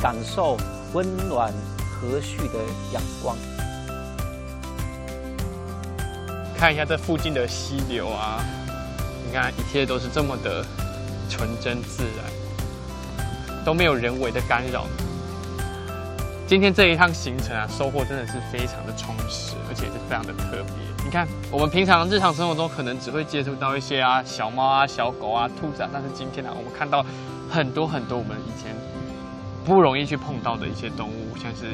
感受温暖和煦的阳光。 看一下这附近的溪流啊，你看一切都是这么的纯真自然，都没有人为的干扰。今天这一趟行程啊，收获真的是非常的充实，而且是非常的特别。你看，我们平常日常生活中可能只会接触到一些小猫啊、小狗啊、兔子啊，但是今天呢，我们看到很多我们以前不容易去碰到的一些动物，像是